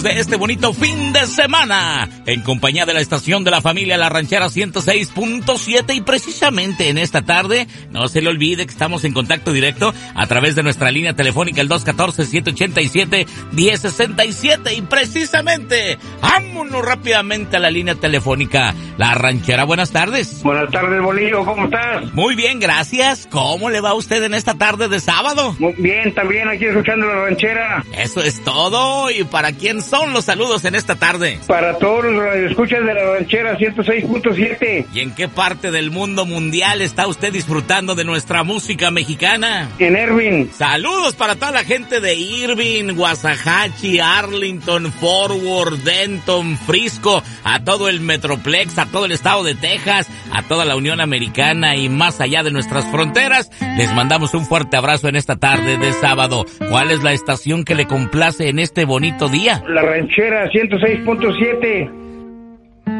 de este bonito fin de semana, en compañía de la estación de la familia La Ranchera 106.7, y precisamente en esta tarde, no se le olvide que estamos en contacto directo a través de nuestra línea telefónica, el 214-787-1067, y precisamente, vámonos rápidamente a la línea telefónica. La Ranchera, buenas tardes. Buenas tardes, Bolillo, ¿cómo estás? Muy bien, gracias. ¿Cómo le va a usted en esta tarde de sábado? Muy bien, también aquí escuchando La Ranchera. Eso es todo. ¿Y para quién son los saludos en esta tarde? Para todos los radioescuchas de La Ranchera 106.7. ¿Y en qué parte del mundo mundial está usted disfrutando de nuestra música mexicana? En Irving. Saludos para toda la gente de Irving, Waxahachie, Arlington, Fort Worth, Denton, Frisco, a todo el Metroplex, a todo el estado de Texas, a toda la Unión Americana y más allá de nuestras fronteras. Les mandamos un fuerte abrazo en esta tarde de sábado. ¿Cuál es la estación que le complace en este bonito día? La Ranchera 106.7.